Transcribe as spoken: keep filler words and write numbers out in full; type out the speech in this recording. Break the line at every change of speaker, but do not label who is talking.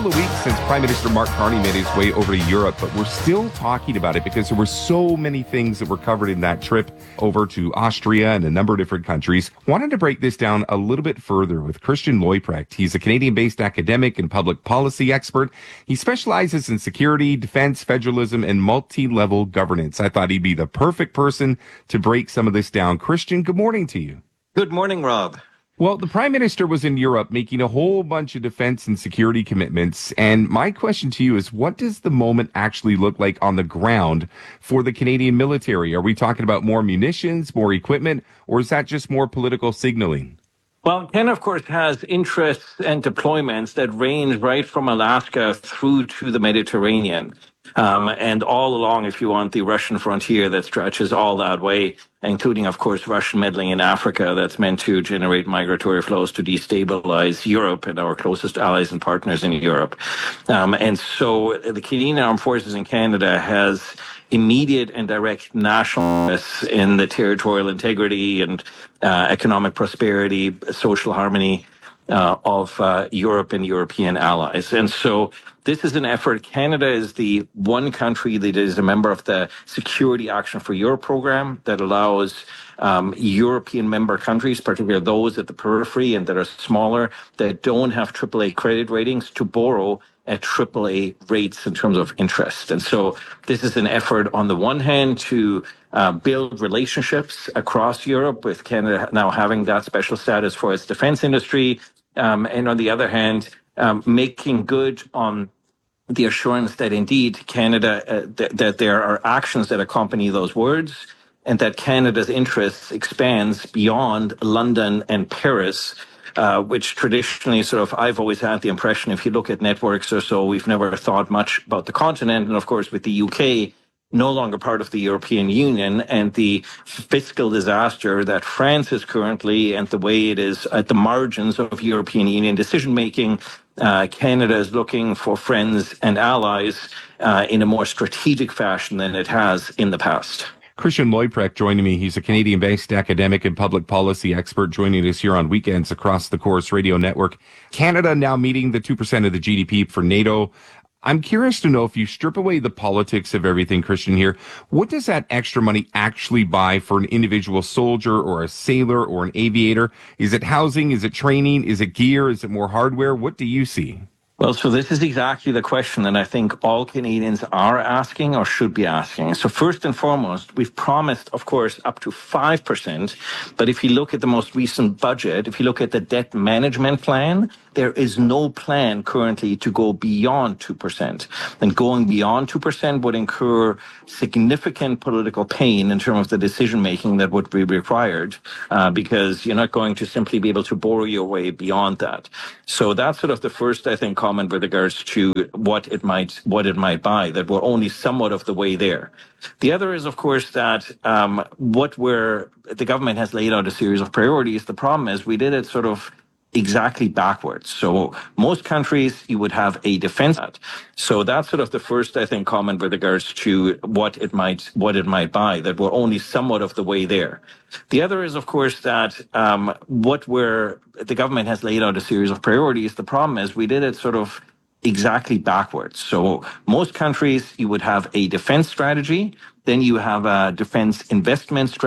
couple of weeks since Prime Minister Mark Carney made his way over to Europe, but we're still talking about it because there were so many things that were covered in that trip over to Austria and a number of different countries. Wanted to break this down a little bit further with Christian Leuprecht. He's a Canadian-based academic and public policy expert. He specializes in security, defense, federalism, and multi-level governance. I thought he'd be the perfect person to break some of this down. Christian, good morning to you.
Good morning, Rob.
Well, the Prime Minister was in Europe making a whole bunch of defense and security commitments. And my question to you is, what does the moment actually look like on the ground for the Canadian military? Are we talking about more munitions, more equipment, or is that just more political signaling?
Well, Canada, of course, has interests and deployments that range right from Alaska through to the Mediterranean. Um, and all along, if you want, the Russian frontier that stretches all that way, including, of course, Russian meddling in Africa that's meant to generate migratory flows to destabilize Europe and our closest allies and partners in Europe. Um, and so the Canadian Armed Forces in Canada has immediate and direct national interests in the territorial integrity and uh, economic prosperity, social harmony uh, of uh, Europe and European allies. And so this is an effort. Canada is the one country that is a member of the Security Action for Europe program that allows um, European member countries, particularly those at the periphery and that are smaller, that don't have triple A credit ratings, to borrow at triple A rates in terms of interest. And so this is an effort on the one hand to uh, build relationships across Europe, with Canada now having that special status for its defense industry. Um, and on the other hand, um, making good on the assurance that indeed Canada, uh, th- that there are actions that accompany those words, and that Canada's interests expands beyond London and Paris, uh, which traditionally sort of, I've always had the impression, if you look at networks or so, we've never thought much about the continent. And of course, with the U K no longer part of the European Union and the fiscal disaster that France is currently, and the way it is at the margins of European Union decision-making, uh, Canada is looking for friends and allies uh, in a more strategic fashion than it has in the past.
Christian Leuprecht joining me. He's a Canadian-based academic and public policy expert joining us here on weekends across the Corus Radio Network. Canada now meeting the two percent of the G D P for NATO. I'm curious to know, if you strip away the politics of everything, Christian, here, what does that extra money actually buy for an individual soldier or a sailor or an aviator? Is it housing? Is it training? Is it gear? Is it more hardware? What do you see?
Well, so this is exactly the question that I think all Canadians are asking or should be asking. So first and foremost, we've promised, of course, up to five percent. But if you look at the most recent budget, if you look at the debt management plan, there is no plan currently to go beyond two percent. And going beyond two percent would incur significant political pain in terms of the decision-making that would be required, uh, because you're not going to simply be able to borrow your way beyond that. So that's sort of the first, I think, comment with regards to what it might what it might buy, that we're only somewhat of the way there. The other is, of course, that um, what we're the government has laid out a series of priorities. The problem is we did it sort of exactly backwards. So most countries, you would have a defense. So that's sort of the first, I think, comment with regards to what it might what it might buy, that we're only somewhat of the way there. The other is, of course, that um, what we're the government has laid out a series of priorities. The problem is we did it sort of exactly backwards. So most countries, you would have a defense strategy, then you have a defense investment strategy.